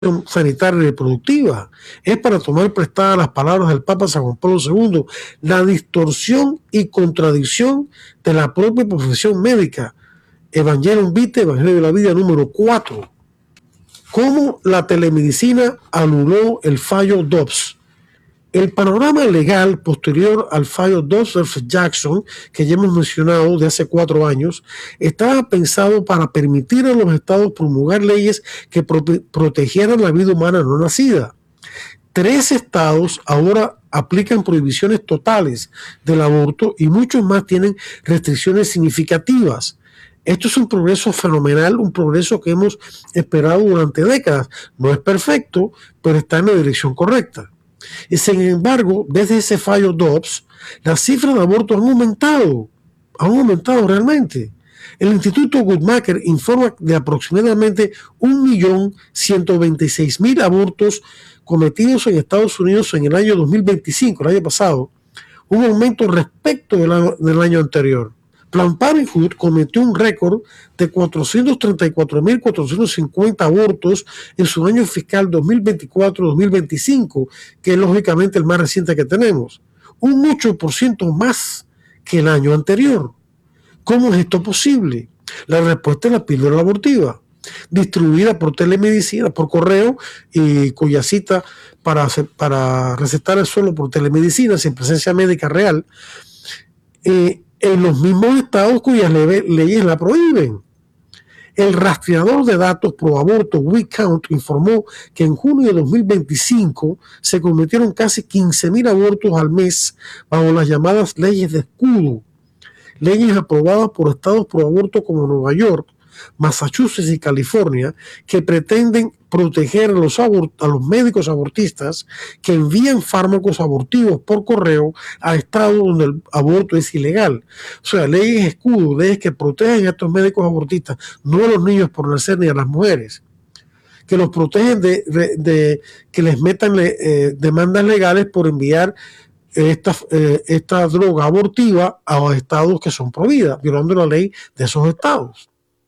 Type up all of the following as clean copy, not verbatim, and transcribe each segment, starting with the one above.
sanitaria y reproductiva. Es para tomar prestadas las palabras del Papa San Juan Pablo II, la distorsión y contradicción de la propia profesión médica. Evangelium Vitae, Evangelio de la Vida número 4. ¿Cómo la telemedicina anuló el fallo Dobbs? El panorama legal posterior al fallo Dobbs vs. Jackson, que ya hemos mencionado de hace 4 años, estaba pensado para permitir a los estados promulgar leyes que protegieran la vida humana no nacida. 3 estados ahora aplican prohibiciones totales del aborto y muchos más tienen restricciones significativas. Esto es un progreso fenomenal, un progreso que hemos esperado durante décadas. No es perfecto, pero está en la dirección correcta. Y sin embargo, desde ese fallo Dobbs, las cifras de abortos han aumentado realmente. El Instituto Guttmacher informa de aproximadamente 1.126.000 abortos cometidos en Estados Unidos en el año 2025, el año pasado, un aumento respecto del año anterior. Planned Parenthood cometió un récord de 434.450 abortos en su año fiscal 2024-2025, que es lógicamente el más reciente que tenemos, un 8% más que el año anterior. ¿Cómo es esto posible? La respuesta es la píldora abortiva, distribuida por telemedicina, por correo, y cuya cita para recetar es solo por telemedicina, sin presencia médica real, en los mismos estados cuyas leyes la prohíben. El rastreador de datos pro aborto WeCount informó que en junio de 2025 se cometieron casi 15.000 abortos al mes bajo las llamadas leyes de escudo, leyes aprobadas por estados pro aborto como Nueva York, Massachusetts y California, que pretenden proteger a los médicos abortistas que envían fármacos abortivos por correo a estados donde el aborto es ilegal. O sea, leyes escudo, leyes que protegen a estos médicos abortistas, no a los niños por nacer ni a las mujeres, que los protegen de que les metan demandas legales por enviar esta droga abortiva a estados que son prohibidas, violando la ley de esos estados.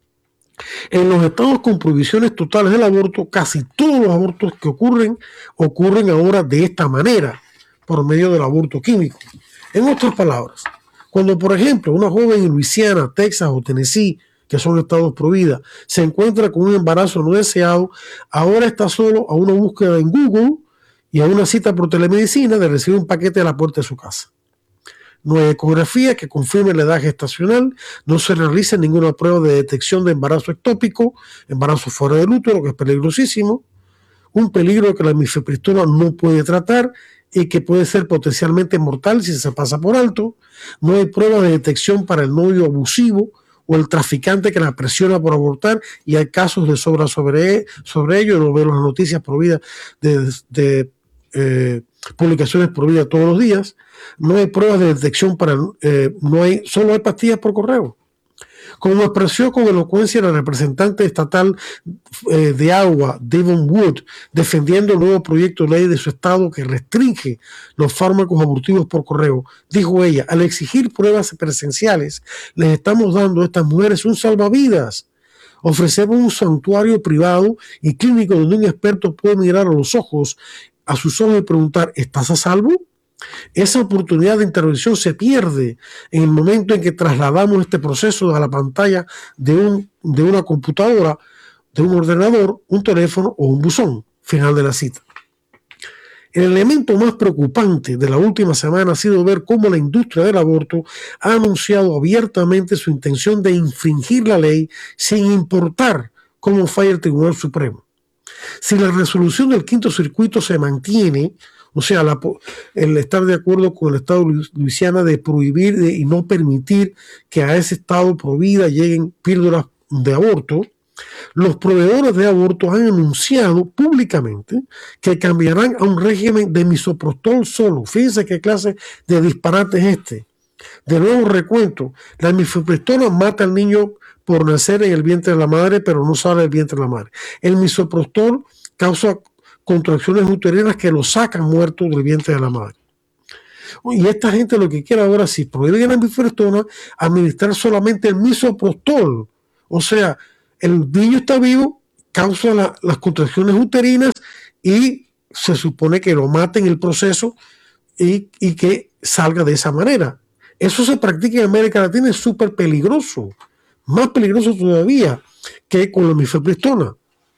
En los estados con prohibiciones totales del aborto, casi todos los abortos que ocurren ahora de esta manera, por medio del aborto químico. En otras palabras, cuando por ejemplo una joven en Luisiana, Texas o Tennessee, que son estados prohibidos, se encuentra con un embarazo no deseado, ahora está solo a una búsqueda en Google y a una cita por telemedicina de recibir un paquete a la puerta de su casa. No hay ecografía que confirme la edad gestacional, no se realiza ninguna prueba de detección de embarazo ectópico, embarazo fuera del útero, que es peligrosísimo, un peligro que la mifepristona no puede tratar y que puede ser potencialmente mortal si se pasa por alto. No hay prueba de detección para el novio abusivo o el traficante que la presiona por abortar, y hay casos de sobra sobre ello. Lo veo en las noticias prohibidas de publicaciones prohibidas todos los días. No hay pruebas de detección solo hay pastillas por correo. Como expresó con elocuencia la representante estatal de agua, Devon Wood, defendiendo el nuevo proyecto de ley de su estado que restringe los fármacos abortivos por correo, dijo ella: al exigir pruebas presenciales, les estamos dando a estas mujeres un salvavidas. Ofrecemos un santuario privado y clínico donde un experto puede mirar a sus ojos y preguntar: ¿estás a salvo? Esa oportunidad de intervención se pierde en el momento en que trasladamos este proceso a la pantalla de una computadora, de un ordenador, un teléfono o un buzón. Final de la cita. El elemento más preocupante de la última semana ha sido ver cómo la industria del aborto ha anunciado abiertamente su intención de infringir la ley sin importar cómo falla el Tribunal Supremo. Si la resolución del Quinto Circuito se mantiene, o sea, el estar de acuerdo con el Estado de Luisiana de prohibir y no permitir que a ese Estado prohibida lleguen píldoras de aborto, los proveedores de aborto han anunciado públicamente que cambiarán a un régimen de misoprostol solo. Fíjense qué clase de disparate es este. De nuevo recuento, la mifepristona mata al niño por nacer en el vientre de la madre, pero no sale del vientre de la madre. El misoprostol causa contracciones uterinas que lo sacan muerto del vientre de la madre. Y esta gente lo que quiere ahora, si prohíben la mifepristona, administrar solamente el misoprostol. O sea, el niño está vivo, causa las contracciones uterinas y se supone que lo mate en el proceso y que salga de esa manera. Eso se practica en América Latina, es súper peligroso, más peligroso todavía que con la mifepristona.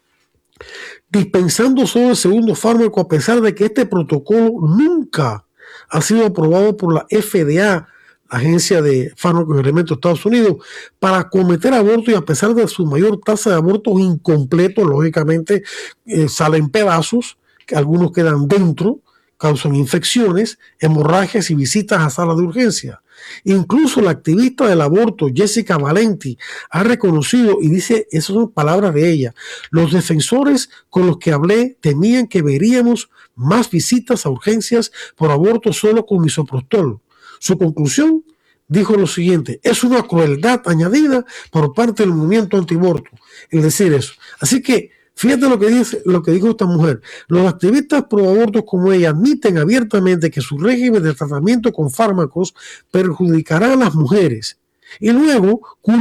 Dispensando solo el segundo fármaco, a pesar de que este protocolo nunca ha sido aprobado por la FDA, la Agencia de Fármacos y Alimentos de Estados Unidos, para cometer aborto, y a pesar de su mayor tasa de abortos incompletos, lógicamente salen pedazos, que algunos quedan dentro, causan infecciones, hemorragias y visitas a salas de urgencia. Incluso la activista del aborto, Jessica Valenti, ha reconocido, y dice, esas son palabras de ella: los defensores con los que hablé temían que veríamos más visitas a urgencias por aborto solo con misoprostol. Su conclusión, dijo lo siguiente: es una crueldad añadida por parte del movimiento antiaborto el decir eso. Así que fíjate lo que dijo esta mujer. Los activistas pro abortos como ella admiten abiertamente que su régimen de tratamiento con fármacos perjudicará a las mujeres, y luego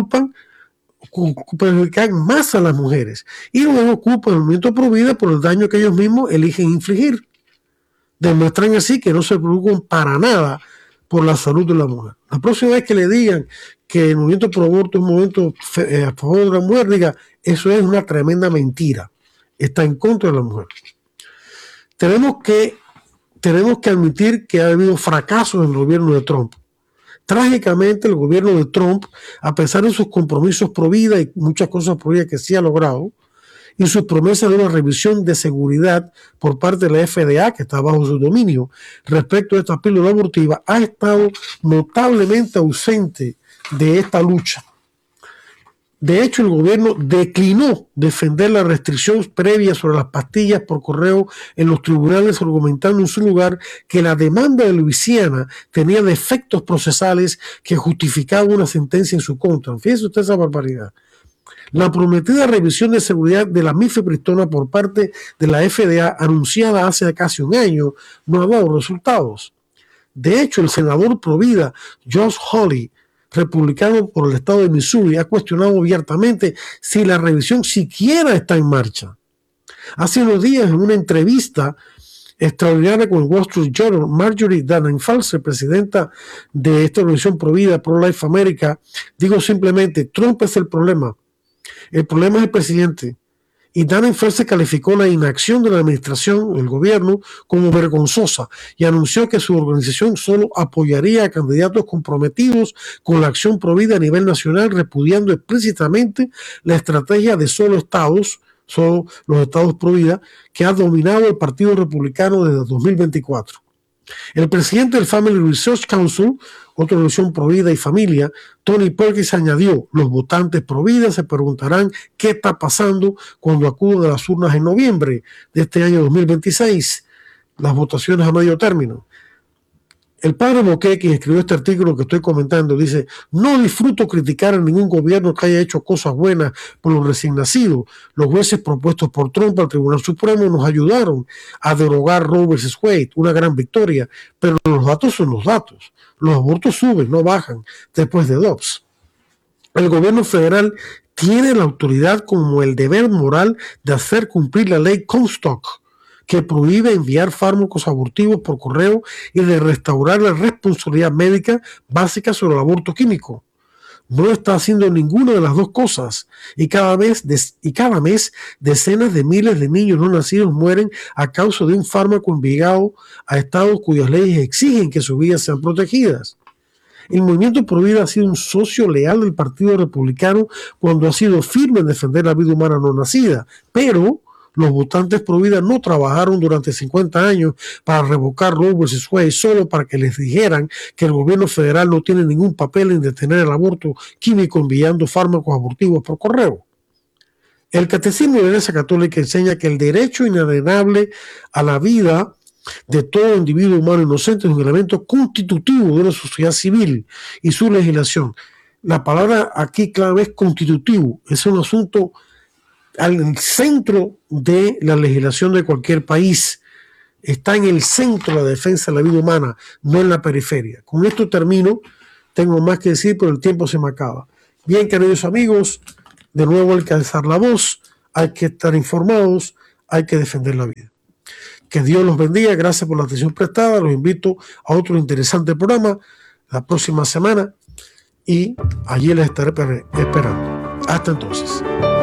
perjudican más a las mujeres, y luego culpan al movimiento pro vida por el daño que ellos mismos eligen infligir. Demuestran así que no se preocupan para nada por la salud de la mujer. La próxima vez que le digan que el movimiento pro aborto es un movimiento a favor de la mujer, diga, eso es una tremenda mentira. Está en contra de la mujer. Tenemos que admitir que ha habido fracasos en el gobierno de Trump. Trágicamente, el gobierno de Trump, a pesar de sus compromisos pro vida y muchas cosas pro vida que sí ha logrado, y sus promesas de una revisión de seguridad por parte de la FDA, que está bajo su dominio, respecto a esta píldora abortiva, ha estado notablemente ausente de esta lucha. De hecho, el gobierno declinó defender la restricción previa sobre las pastillas por correo en los tribunales, argumentando en su lugar que la demanda de Luisiana tenía defectos procesales que justificaban una sentencia en su contra. Fíjese usted esa barbaridad. La prometida revisión de seguridad de la mifepristona por parte de la FDA, anunciada hace casi un año, no ha dado resultados. De hecho, el senador provida Josh Hawley, republicano por el estado de Missouri, ha cuestionado abiertamente si la revisión siquiera está en marcha. Hace unos días, en una entrevista extraordinaria con el Wall Street Journal, Marjorie Dannenfalser, presidenta de esta organización provida Pro-Life America, dijo simplemente: Trump es el problema es el presidente. Y Dannenfalser calificó la inacción de la administración, el gobierno, como vergonzosa, y anunció que su organización solo apoyaría a candidatos comprometidos con la acción provida a nivel nacional, repudiando explícitamente la estrategia de solo los estados provida, que ha dominado el Partido Republicano desde 2024. El presidente del Family Research Council, otra organización pro vida y familia, Tony Perkins, añadió: los votantes pro vida se preguntarán qué está pasando cuando acudan a las urnas en noviembre de este año 2026, las votaciones a medio término. El padre Boquet, quien escribió este artículo que estoy comentando, dice: no disfruto criticar a ningún gobierno que haya hecho cosas buenas por los recién nacidos. Los jueces propuestos por Trump al Tribunal Supremo nos ayudaron a derogar Roe vs. Wade, una gran victoria, pero los datos son los datos. Los abortos suben, no bajan después de Dobbs. El gobierno federal tiene la autoridad como el deber moral de hacer cumplir la ley Comstock, que prohíbe enviar fármacos abortivos por correo, y de restaurar la responsabilidad médica básica sobre el aborto químico. No está haciendo ninguna de las dos cosas, y cada mes decenas de miles de niños no nacidos mueren a causa de un fármaco enviado a estados cuyas leyes exigen que sus vidas sean protegidas. El movimiento pro vida ha sido un socio leal del Partido Republicano cuando ha sido firme en defender la vida humana no nacida, pero los votantes pro vida no trabajaron durante 50 años para revocar Roe vs. Wade solo para que les dijeran que el gobierno federal no tiene ningún papel en detener el aborto químico enviando fármacos abortivos por correo. El Catecismo de la Iglesia Católica enseña que el derecho inalienable a la vida de todo individuo humano inocente es un elemento constitutivo de una sociedad civil y su legislación. La palabra aquí clave es constitutivo, es un asunto al centro de la legislación de cualquier país. Está en el centro la defensa de la vida humana, no en la periferia. Con esto termino. Tengo más que decir, pero el tiempo se me acaba. Bien, queridos amigos, de nuevo al alzar la voz, hay que estar informados, hay que defender la vida. Que Dios los bendiga, gracias por la atención prestada, los invito a otro interesante programa la próxima semana y allí les estaré esperando. Hasta entonces.